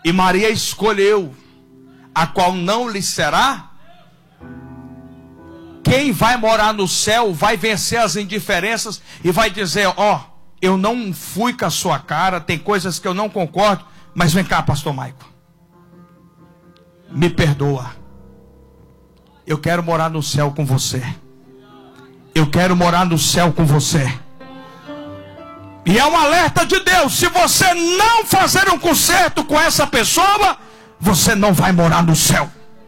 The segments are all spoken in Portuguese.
E Maria escolheu a qual não lhe será. Quem vai morar no céu vai vencer as indiferenças e vai dizer: ó, eu não fui com a sua cara, tem coisas que eu não concordo, mas vem cá, pastor Maico, me perdoa, eu quero morar no céu com você, eu quero morar no céu com você. E é um alerta de Deus: se você não fazer um concerto com essa pessoa, você não vai morar no céu.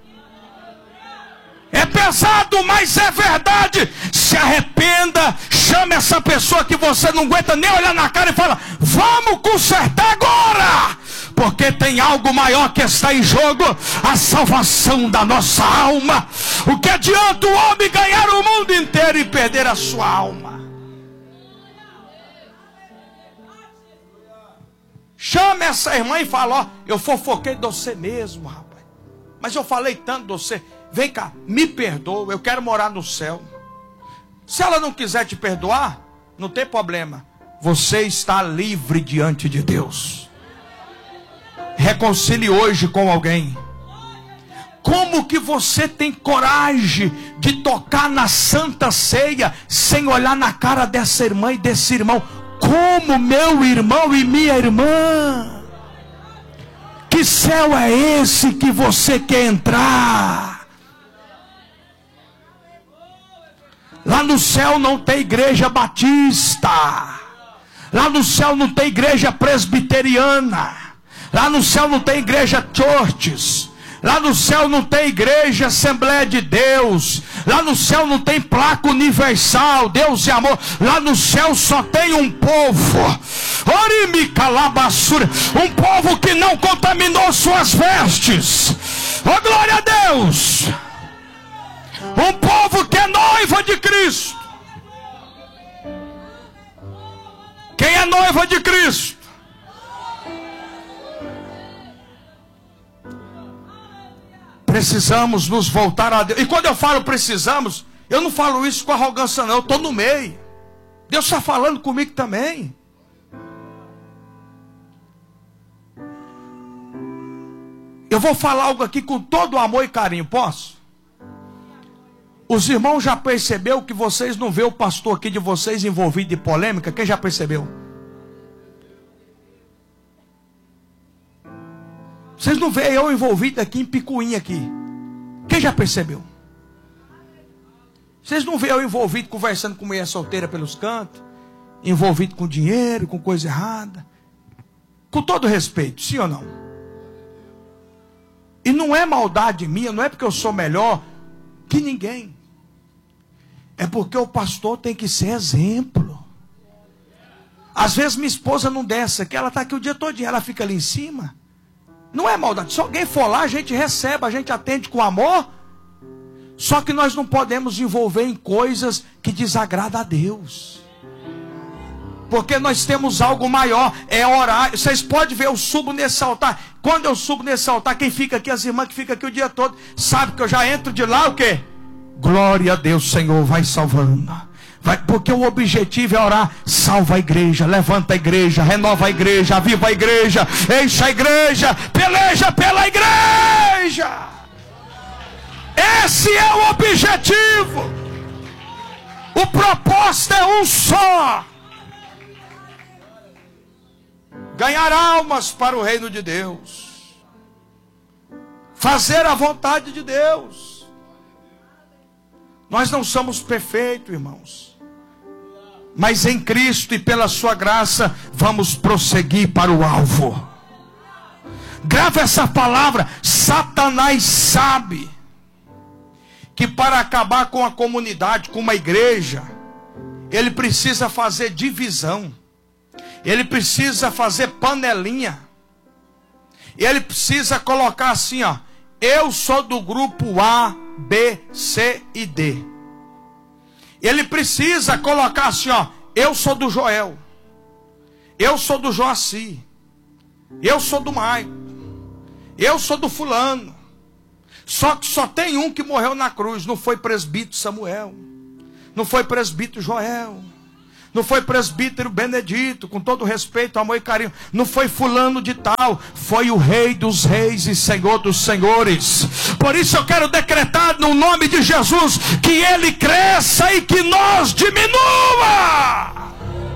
É pesado, mas é verdade. Se arrependa, chame essa pessoa que você não aguenta nem olhar na cara e fala: vamos consertar agora, porque tem algo maior que está em jogo, a salvação da nossa alma. O que adianta o homem ganhar o mundo inteiro e perder a sua alma? Chame essa irmã e fala: ó, eu fofoquei de você mesmo, rapaz, mas eu falei tanto de você. Vem cá, me perdoa, eu quero morar no céu. Se ela não quiser te perdoar, não tem problema, você está livre diante de Deus. Reconcilie hoje com alguém. Como que você tem coragem de tocar na Santa Ceia sem olhar na cara dessa irmã e desse irmão como meu irmão e minha irmã? Que céu é esse que você quer entrar? Lá no céu não tem igreja batista. Lá no céu não tem igreja presbiteriana. Lá no céu não tem igreja churches. Lá no céu não tem igreja Assembleia de Deus. Lá no céu não tem placa universal, Deus e amor. Lá no céu só tem um povo, um povo que não contaminou suas vestes. Oh, glória a Deus! Um povo que é noiva de Cristo. Quem é noiva de Cristo? Precisamos nos voltar a Deus. E quando eu falo precisamos, eu não falo isso com arrogância não, eu estou no meio. Deus está falando comigo também. Eu vou falar algo aqui com todo amor e carinho, posso? Os irmãos já perceberam que vocês não vê o pastor aqui de vocês envolvido em polêmica? Quem já percebeu? Vocês não veem eu envolvido aqui em picuinha aqui? Quem já percebeu? Vocês não veem eu envolvido conversando com mulher solteira pelos cantos? Envolvido com dinheiro, com coisa errada? Com todo respeito, sim ou não? E não é maldade minha, não é porque eu sou melhor que ninguém. É porque o pastor tem que ser exemplo. Às vezes minha esposa não desce aqui, ela está aqui o dia todo, ela fica ali em cima. Não é maldade. Se alguém for lá, a gente recebe, a gente atende com amor. Só que nós não podemos envolver em coisas que desagradam a Deus. Porque nós temos algo maior, é orar. Vocês podem ver, eu subo nesse altar. Quando eu subo nesse altar, quem fica aqui, as irmãs que ficam aqui o dia todo, sabe que eu já entro de lá, o quê? Glória a Deus, Senhor, vai salvando. Porque o objetivo é orar. Salva a igreja, levanta a igreja, renova a igreja, aviva a igreja, enche a igreja, peleja pela igreja. Esse é o objetivo. O propósito é um só: ganhar almas para o reino de Deus, fazer a vontade de Deus. Nós não somos perfeitos, irmãos, mas em Cristo e pela sua graça vamos prosseguir para o alvo. Grava essa palavra. Satanás sabe que para acabar com a comunidade, com uma igreja, ele precisa fazer divisão, ele precisa fazer panelinha, ele precisa colocar assim, ó: eu sou do grupo A, B, C e D. Ele precisa colocar assim, ó: eu sou do Joel, eu sou do Joaci, eu sou do Maico, eu sou do fulano. Só que só tem um que morreu na cruz. Não foi presbítero Samuel, não foi presbítero Joel, Não foi presbítero Benedito, com todo respeito, amor e carinho. Não foi fulano de tal. Foi o Rei dos Reis e Senhor dos Senhores. Por isso eu quero decretar no nome de Jesus que Ele cresça e que nós diminua.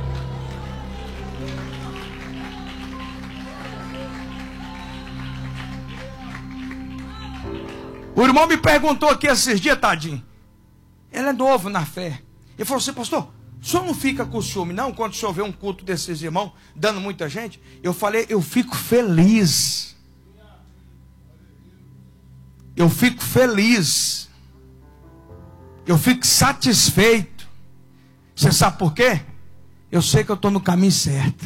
O irmão me perguntou aqui esses dias, tadinho. Ele é novo na fé. Ele falou assim: pastor, o senhor não fica com ciúme não, quando o senhor vê um culto desses irmãos, dando muita gente? Eu falei: eu fico feliz. Eu fico feliz. Eu fico satisfeito. Você sabe por quê? Eu sei que eu estou no caminho certo.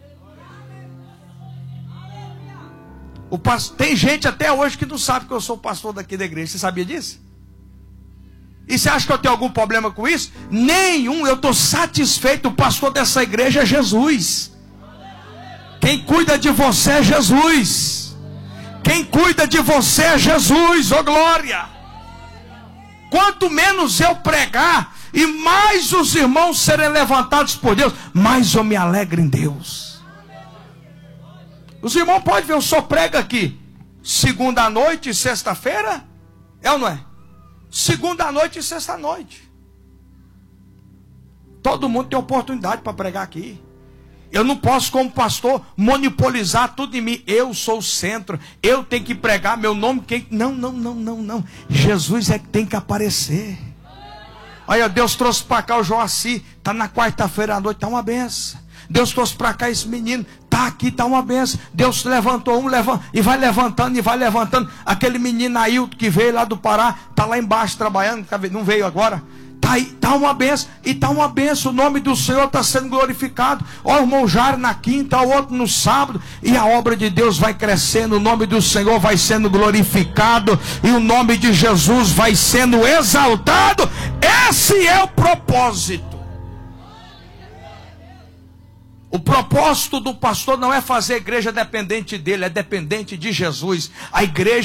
Tem gente até hoje que não sabe que eu sou pastor daqui da igreja. Você sabia disso? E você acha que eu tenho algum problema com isso? Nenhum, eu estou satisfeito. O pastor dessa igreja é Jesus. Quem cuida de você é Jesus. Quem cuida de você é Jesus, ô glória. Quanto menos eu pregar e mais os irmãos serem levantados por Deus, mais eu me alegro em Deus. Os irmãos podem ver, eu só prego aqui segunda noite e sexta-feira, é ou não é? Segunda noite e sexta noite. Todo mundo tem oportunidade para pregar aqui. Eu não posso, como pastor, monopolizar tudo em mim. Eu sou o centro, eu tenho que pregar, meu nome quem... Não. Jesus é que tem que aparecer. Olha, Deus trouxe para cá o Joaci, está na quarta-feira à noite, está uma benção. Deus trouxe para cá esse menino, está aqui, está uma benção. Deus levantou e vai levantando. Aquele menino Ailton que veio lá do Pará, está lá embaixo trabalhando, não veio agora. Está uma benção, e está uma benção. O nome do Senhor está sendo glorificado. Ó, o irmão Jairo na quinta, o outro no sábado, e a obra de Deus vai crescendo. O nome do Senhor vai sendo glorificado, e o nome de Jesus vai sendo exaltado. Esse é o propósito. O propósito do pastor não é fazer a igreja dependente dele, é dependente de Jesus. A igreja